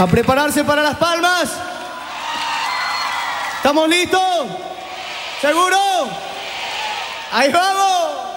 A prepararse para las palmas. ¿Estamos listos? ¿Seguro? ¡Ahí vamos!